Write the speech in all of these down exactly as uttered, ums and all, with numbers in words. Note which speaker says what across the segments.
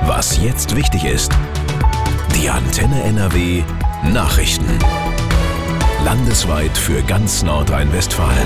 Speaker 1: Was jetzt wichtig ist. Die Antenne N R W Nachrichten. Landesweit für ganz Nordrhein-Westfalen.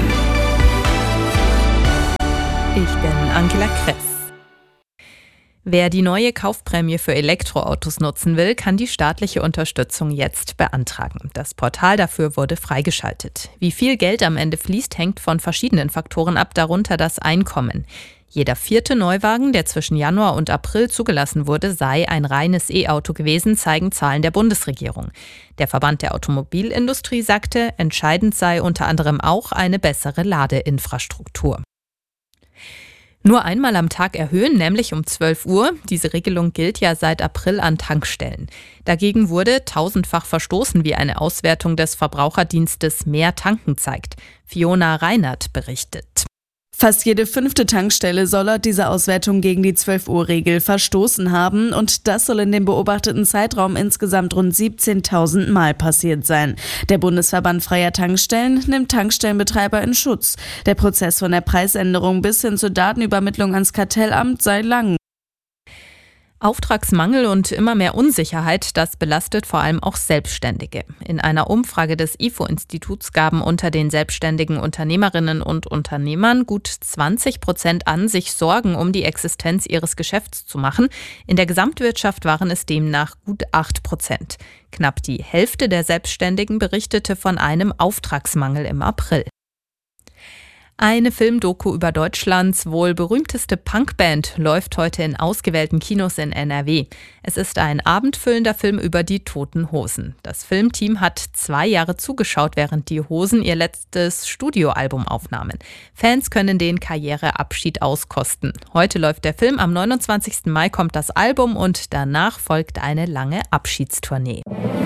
Speaker 2: Ich bin Angela Kress. Wer die neue Kaufprämie für Elektroautos nutzen will, kann die staatliche Unterstützung jetzt beantragen. Das Portal dafür wurde freigeschaltet. Wie viel Geld am Ende fließt, hängt von verschiedenen Faktoren ab, darunter das Einkommen. Jeder vierte Neuwagen, der zwischen Januar und April zugelassen wurde, sei ein reines E-Auto gewesen, zeigen Zahlen der Bundesregierung. Der Verband der Automobilindustrie sagte, entscheidend sei unter anderem auch eine bessere Ladeinfrastruktur. Nur einmal am Tag erhöhen, nämlich um zwölf Uhr. Diese Regelung gilt ja seit April an Tankstellen. Dagegen wurde tausendfach verstoßen, wie eine Auswertung des Verbraucherdienstes Mehr Tanken zeigt. Fiona Reinert berichtet.
Speaker 3: Fast jede fünfte Tankstelle soll laut dieser Auswertung gegen die zwölf Uhr Regel verstoßen haben und das soll in dem beobachteten Zeitraum insgesamt rund siebzehntausend Mal passiert sein. Der Bundesverband Freier Tankstellen nimmt Tankstellenbetreiber in Schutz. Der Prozess von der Preisänderung bis hin zur Datenübermittlung ans Kartellamt sei lang.
Speaker 2: Auftragsmangel und immer mehr Unsicherheit, das belastet vor allem auch Selbstständige. In einer Umfrage des I F O-Instituts gaben unter den selbstständigen Unternehmerinnen und Unternehmern gut zwanzig Prozent an, sich Sorgen um die Existenz ihres Geschäfts zu machen. In der Gesamtwirtschaft waren es demnach gut acht Prozent. Knapp die Hälfte der Selbstständigen berichtete von einem Auftragsmangel im April. Eine Filmdoku über Deutschlands wohl berühmteste Punkband läuft heute in ausgewählten Kinos in N R W. Es ist ein abendfüllender Film über die Toten Hosen. Das Filmteam hat zwei Jahre zugeschaut, während die Hosen ihr letztes Studioalbum aufnahmen. Fans können den Karriereabschied auskosten. Heute läuft der Film, am neunundzwanzigsten Mai kommt das Album und danach folgt eine lange Abschiedstournee.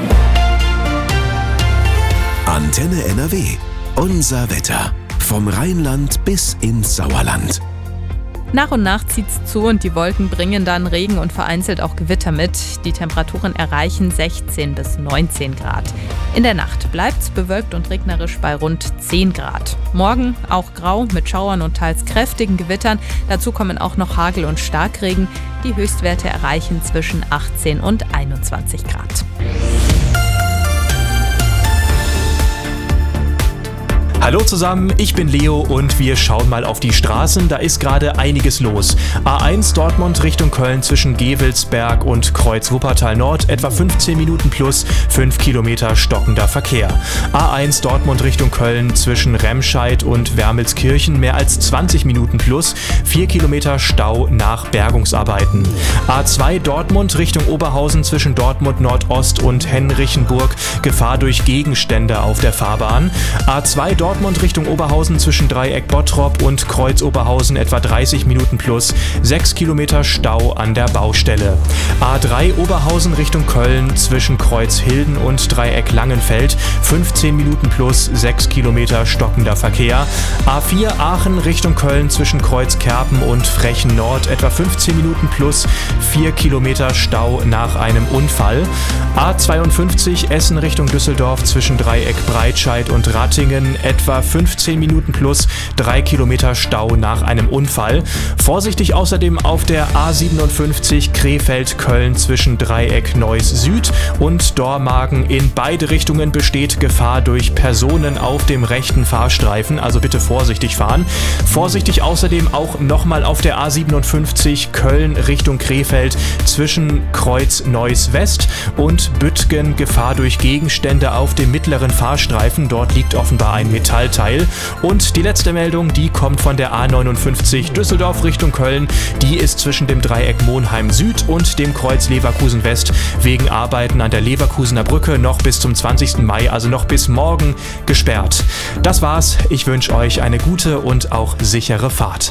Speaker 1: Antenne N R W. Unser Wetter. Vom Rheinland bis ins Sauerland.
Speaker 2: Nach und nach zieht's zu und die Wolken bringen dann Regen und vereinzelt auch Gewitter mit. Die Temperaturen erreichen sechzehn bis neunzehn Grad. In der Nacht bleibt's bewölkt und regnerisch bei rund zehn Grad. Morgen auch grau mit Schauern und teils kräftigen Gewittern. Dazu kommen auch noch Hagel und Starkregen. Die Höchstwerte erreichen zwischen achtzehn und einundzwanzig Grad.
Speaker 4: Hallo zusammen, ich bin Leo und wir schauen mal auf die Straßen. Da ist gerade einiges los. A eins Dortmund Richtung Köln zwischen Gevelsberg und Kreuz Wuppertal Nord, etwa fünfzehn Minuten plus fünf Kilometer stockender Verkehr. A eins Dortmund Richtung Köln zwischen Remscheid und Wermelskirchen, mehr als zwanzig Minuten plus vier Kilometer Stau nach Bergungsarbeiten. A zwei Dortmund Richtung Oberhausen zwischen Dortmund Nordost und Henrichenburg, Gefahr durch Gegenstände auf der Fahrbahn. A zwei Dortmund Richtung Oberhausen zwischen Dreieck Bottrop und Kreuz Oberhausen, etwa dreißig Minuten plus sechs Kilometer Stau an der Baustelle. A drei Oberhausen Richtung Köln zwischen Kreuz Hilden und Dreieck Langenfeld, fünfzehn Minuten plus sechs Kilometer stockender Verkehr. A vier Aachen Richtung Köln zwischen Kreuz Kerpen und Frechen Nord, etwa fünfzehn Minuten plus vier Kilometer Stau nach einem Unfall. A zweiundfünfzig Essen Richtung Düsseldorf zwischen Dreieck Breitscheid und Rattingen, etwa fünfzehn Minuten plus drei Kilometer Stau nach einem Unfall. Vorsichtig außerdem auf der A siebenundfünfzig Krefeld-Köln zwischen Dreieck Neuss Süd und Dormagen. In beide Richtungen besteht Gefahr durch Personen auf dem rechten Fahrstreifen, also bitte vorsichtig fahren. Vorsichtig außerdem auch nochmal auf der A siebenundfünfzig Köln Richtung Krefeld zwischen Kreuz Neuss West und Büttgen, Gefahr durch Gegenstände auf dem mittleren Fahrstreifen. Dort liegt offenbar ein Metallteil. Und die letzte Meldung, die kommt von der A neunundfünfzig Düsseldorf Richtung Köln. Die ist zwischen dem Dreieck Monheim Süd und dem Kreuz Leverkusen West wegen Arbeiten an der Leverkusener Brücke noch bis zum zwanzigsten Mai, also noch bis morgen, gesperrt. Das war's. Ich wünsche euch eine gute und auch sichere Fahrt.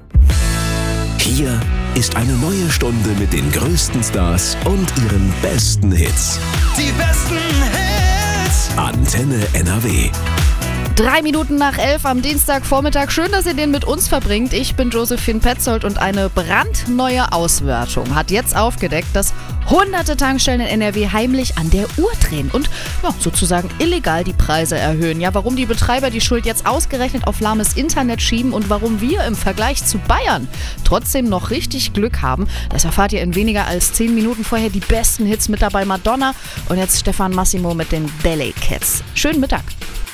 Speaker 1: Hier ist eine neue Stunde mit den größten Stars und ihren besten Hits.
Speaker 5: Die besten Hits.
Speaker 1: Antenne N R W.
Speaker 5: Drei Minuten nach elf am Dienstagvormittag. Schön, dass ihr den mit uns verbringt. Ich bin Josephine Petzold und eine brandneue Auswertung hat jetzt aufgedeckt, dass hunderte Tankstellen in N R W heimlich an der Uhr drehen und ja, sozusagen illegal die Preise erhöhen. Ja, warum die Betreiber die Schuld jetzt ausgerechnet auf lahmes Internet schieben und warum wir im Vergleich zu Bayern trotzdem noch richtig Glück haben, das erfahrt ihr in weniger als zehn Minuten. Vorher die besten Hits mit dabei Madonna und jetzt Stefan Massimo mit den Ballet Cats. Schönen Mittag.